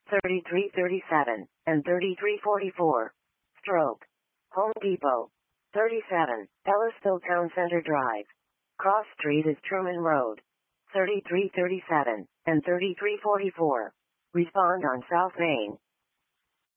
3337, and 3344. Stroke. Home Depot. 37, Ellisville Town Center Drive. Cross Street is Truman Road. 3337, and 3344. Respond on South Main.